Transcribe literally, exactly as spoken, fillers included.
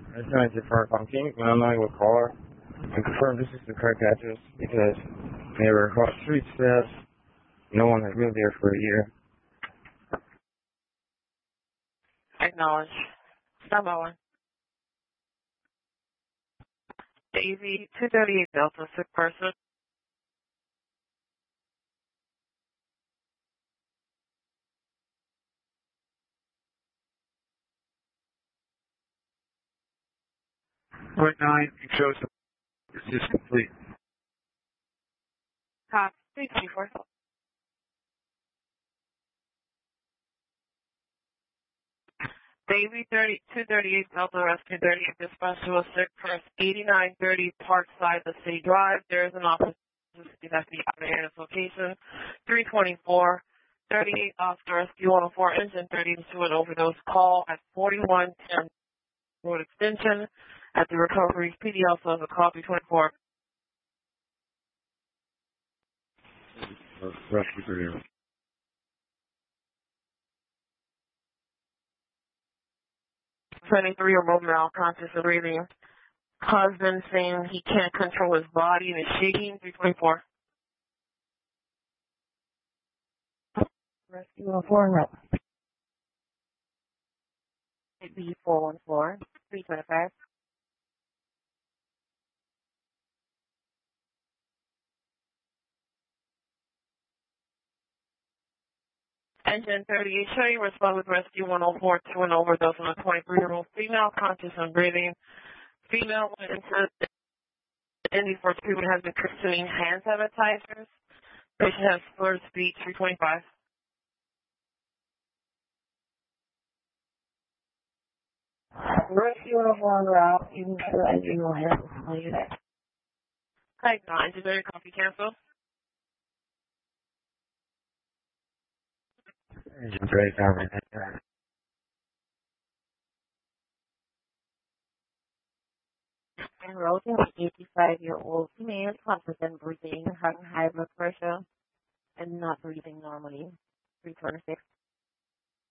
I just wanted to confirm function when I'm not with caller and confirm this is the correct address because they were across street steps. No one has lived there for a year. Acknowledge. Stand by one. Daisy, two thirty-eight Delta, sick person. Point nine, it shows it's just complete. Copy. three twenty-four. Daisy, thirty, two thirty-eight Delta, rescue thirty-eight dispatch to a sick person, eighty-nine thirty Parkside, the City Drive. There is an officer that's the out of this location. three twenty-four, thirty-eight Oscar Rescue one oh four, engine thirty-two, an overdose call at forty-one ten Road Extension at the Recovery P D L, so as a copy twenty-four. Rescue thirty-eight. twenty-three, remote malconscious and breathing. Husband saying he can't control his body and is shaking. three twenty-four. Rescue one oh four and route. B four one four, three twenty-five. Engine thirty-eight, show you respond with rescue one oh four to an overdose on a twenty-three-year-old female, conscious and breathing. Female went into the Indy for treatment, has been consuming hand sanitizers. Patient has slurred speech. three twenty-five. Rescue one oh four en route. You can sure engine will handle you there. Hi, no, engine thirty, copy cancel. Engine thirty, copy. Enrolled in an eighty-five-year-old female, conscious and breathing, having high blood pressure and not breathing normally. three twenty-six.